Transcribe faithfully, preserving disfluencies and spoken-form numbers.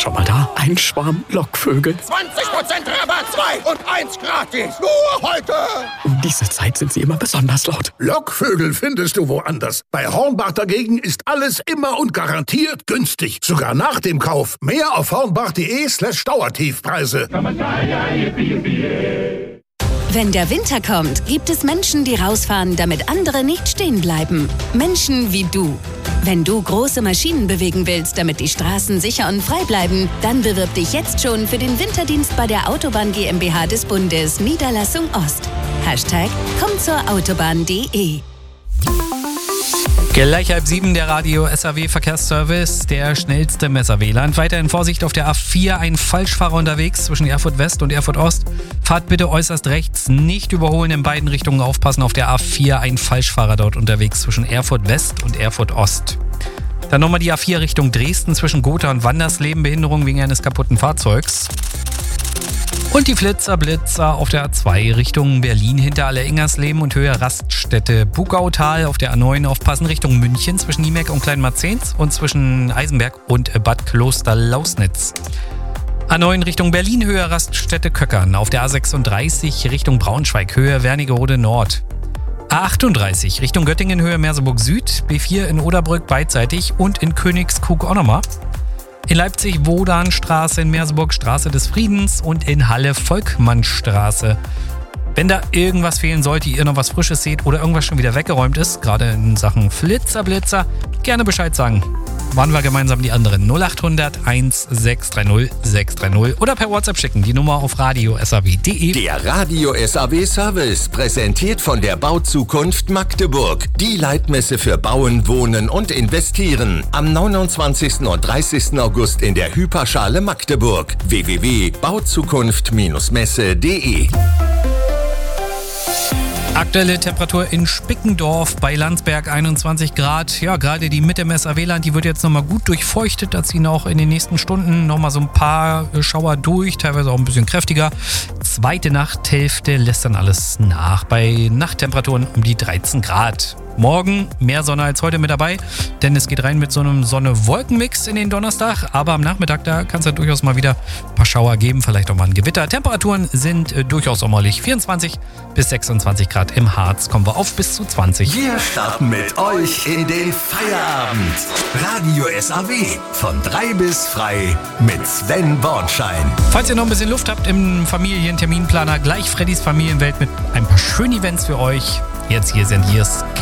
Schau mal da, ein Schwarm Lockvögel. zwanzig Prozent Rabatt, zwei und eins gratis. Nur heute. Um diese Zeit sind sie immer besonders laut. Lockvögel findest du woanders. Bei Hornbach dagegen ist alles immer und garantiert günstig. Sogar nach dem Kauf. Mehr auf hornbach.de slash Dauertiefpreise. Wenn der Winter kommt, gibt es Menschen, die rausfahren, damit andere nicht stehen bleiben. Menschen wie du. Wenn du große Maschinen bewegen willst, damit die Straßen sicher und frei bleiben, dann bewirb dich jetzt schon für den Winterdienst bei der Autobahn GmbH des Bundes, Niederlassung Ost. Hashtag komm zur Autobahn punkt de. Gleich halb sieben, der Radio S A W Verkehrsservice, der schnellste im S A W-Land. Weiterhin Vorsicht auf der A vier, ein Falschfahrer unterwegs zwischen Erfurt West und Erfurt Ost. Fahrt bitte äußerst rechts, nicht überholen, in beiden Richtungen aufpassen. Auf der A vier ein Falschfahrer dort unterwegs zwischen Erfurt West und Erfurt Ost. Dann nochmal die A vier Richtung Dresden zwischen Gotha und Wandersleben, Behinderung wegen eines kaputten Fahrzeugs. Und die Flitzer Blitzer auf der A zwei Richtung Berlin hinter Alle-Ingersleben und Höhe Raststätte Bugautal. Auf der A neun aufpassen Richtung München zwischen Niemeck und Kleinmarzehns und zwischen Eisenberg und Bad Kloster-Lausnitz. A neun Richtung Berlin Höhe Raststätte Köckern. Auf der A sechsunddreißig Richtung Braunschweig Höhe Wernigerode Nord. A achtunddreißig Richtung Göttingen Höhe Merseburg Süd. B vier in Oderbrück beidseitig und in Königskrug auch nochmal. In Leipzig Wodanstraße, in Merseburg Straße des Friedens und in Halle Volkmannstraße. Wenn da irgendwas fehlen sollte, ihr noch was Frisches seht oder irgendwas schon wieder weggeräumt ist, gerade in Sachen Flitzer, Blitzer, gerne Bescheid sagen. Waren wir gemeinsam die anderen null acht hundert eins sechs drei null sechs drei null oder per WhatsApp schicken, die Nummer auf radio s a w punkt de. Der Radio S A W Service, präsentiert von der Bauzukunft Magdeburg. Die Leitmesse für Bauen, Wohnen und Investieren. Am neunundzwanzigsten und dreißigsten August in der Hyperschale Magdeburg. w w w punkt bauzukunft messe punkt de. Aktuelle Temperatur in Spickendorf bei Landsberg einundzwanzig Grad. Ja, gerade die Mitte im S A W-Land, die wird jetzt nochmal gut durchfeuchtet. Da ziehen auch in den nächsten Stunden nochmal so ein paar Schauer durch, teilweise auch ein bisschen kräftiger. Zweite Nachthälfte lässt dann alles nach bei Nachttemperaturen um die dreizehn Grad. Morgen mehr Sonne als heute mit dabei, denn es geht rein mit so einem Sonne-Wolken-Mix in den Donnerstag. Aber am Nachmittag, da kann es ja durchaus mal wieder ein paar Schauer geben, vielleicht auch mal ein Gewitter. Temperaturen sind äh, durchaus sommerlich. vierundzwanzig bis sechsundzwanzig Grad im Harz. Kommen wir auf bis zu zwanzig. Wir starten mit euch in den Feierabend. Radio S A W von drei bis frei mit Sven Bornschein. Falls ihr noch ein bisschen Luft habt im Familienterminplaner, gleich Freddys Familienwelt mit ein paar schönen Events für euch. Jetzt hier sind Years.